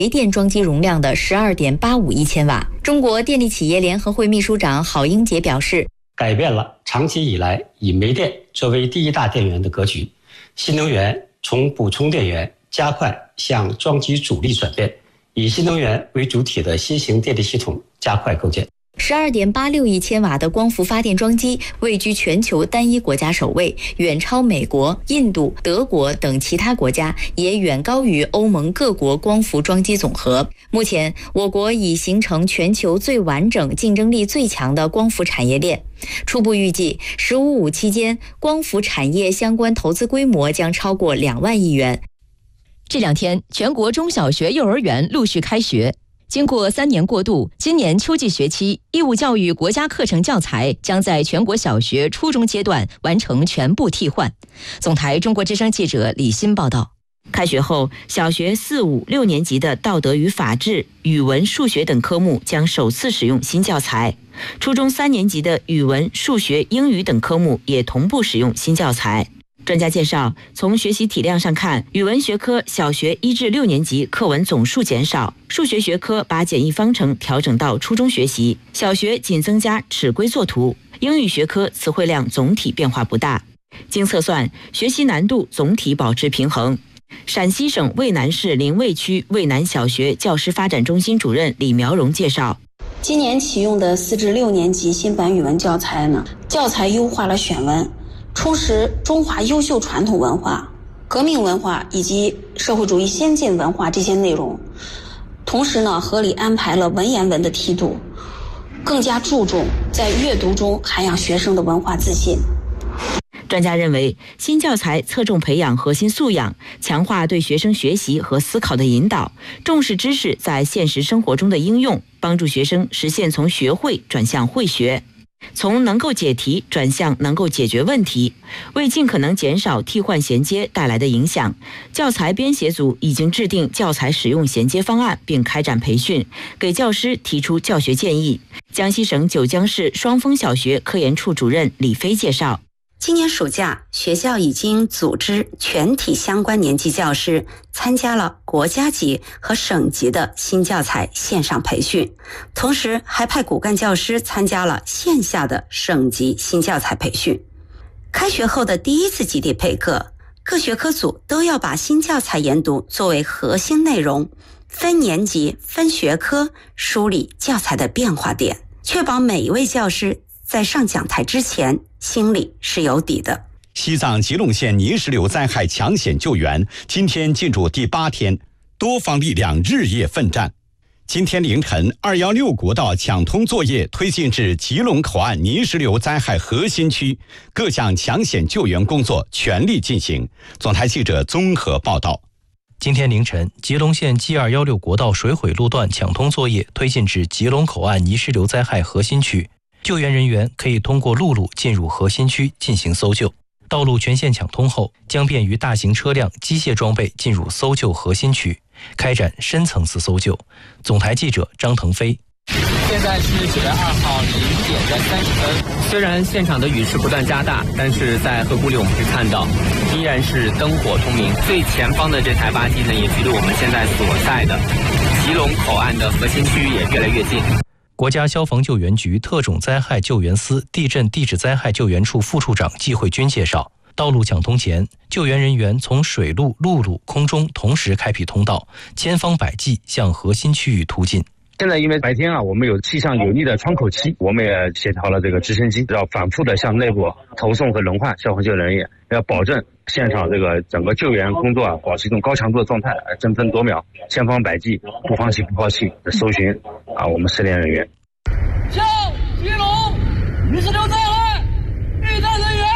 煤电装机容量的12.85亿千瓦。中国电力企业联合会秘书长郝英杰表示， 改变了长期以来以煤电作为第一大电源的格局，新能源从补充电源加快向装机主力转变，以新能源为主体的新型电力系统加快构建。 12.86亿千瓦的光伏发电装机位居全球单一国家首位，远超美国、印度、德国等其他国家，也远高于欧盟各国光伏装机总和。目前，我国已形成全球最完整、竞争力最强的光伏产业链。初步预计，“15+5”期间，光伏产业相关投资规模将超过2万亿元。 这两天，全国中小学、幼儿园陆续开学。经过3年过渡，今年秋季学期，义务教育国家课程教材将在全国小学、初中阶段完成全部替换。总台中国之声记者李欣报道。 开学后，小学4、5、6年级的道德与法治、语文、数学等科目将首次使用新教材；初中3年级的语文、数学、英语等科目也同步使用新教材。专家介绍，从学习体量上看，语文学科小学1至6年级课文总数减少，数学学科把简易方程调整到初中学习，小学仅增加尺规作图；英语学科词汇量总体变化不大。经测算，学习难度总体保持平衡。陕西省渭南市临渭区渭南小学教师发展中心主任李苗荣介绍， 今年启用的4至6年级新版语文教材呢，教材优化了选文，充实中华优秀传统文化、革命文化以及社会主义先进文化这些内容，同时呢，合理安排了文言文的梯度，更加注重在阅读中涵养学生的文化自信。 专家认为，新教材侧重培养核心素养，强化对学生学习和思考的引导，重视知识在现实生活中的应用，帮助学生实现从学会转向会学，从能够解题转向能够解决问题。为尽可能减少替换衔接带来的影响，教材编写组已经制定教材使用衔接方案，并开展培训，给教师提出教学建议。江西省九江市双峰小学科研处主任李飞介绍， 今年暑假，学校已经组织全体相关年级教师参加了国家级和省级的新教材线上培训，同时还派骨干教师参加了线下的省级新教材培训。开学后的第一次集体备课，各学科组都要把新教材研读作为核心内容，分年级、分学科梳理教材的变化点，确保每一位教师在上讲台之前心里是有底的。 西藏吉隆县泥石流灾害抢险救援今天进入第8天，多方力量日夜奋战。今天凌晨，216国道抢通作业推进至吉隆口岸泥石流灾害核心区，各项抢险救援工作全力进行。总台记者综合报道。 今天凌晨，吉隆县 G216 国道水毁路段抢通作业推进至吉隆口岸泥石流灾害核心区，救援人员可以通过陆路进入核心区进行搜救。道路全线抢通后，将便于大型车辆、机械装备进入搜救核心区，开展深层次搜救。总台记者张腾飞。 现在是9月2号0点30分，虽然现场的雨势不断加大，但是在河谷里我们可以看到，依然是灯火通明。最前方的这台巴机呢，也距离我们现在所在的吉隆口岸的核心区也越来越近。 国家消防救援局特种灾害救援司地震地质灾害救援处副处长季慧军介绍，道路抢通前，救援人员从水路、陆路、空中同时开辟通道，千方百计向核心区域突进。 现在因为白天我们有气象有利的窗口期，我们也协调了这个直升机，要反复的向内部投送和轮换消防救援人员，要保证现场这个整个救援工作保持一种高强度的状态，争分夺秒，千方百计，不放弃不抛弃的搜寻我们失联人员。 向吉隆泥石流灾害遇难人员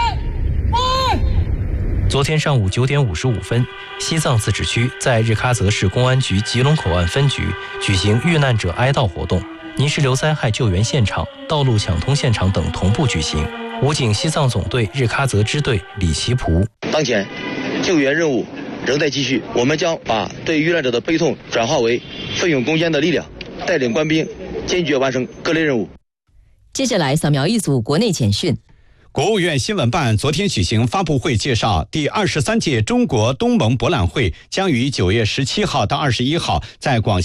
昨天上午9点55分，西藏自治区在日喀则市公安局吉隆口岸分局举行遇难者哀悼活动，泥石流灾害救援现场、道路抢通现场等同步举行。武警西藏总队日喀则支队李奇普： 当前救援任务仍在继续，我们将把对遇难者的悲痛转化为奋勇攻坚的力量，带领官兵坚决完成各类任务。 接下来扫描一组国内简讯。 国务院新闻办昨天举行发布会，介绍第23届中国东盟博览会将于9月17号到21号在广西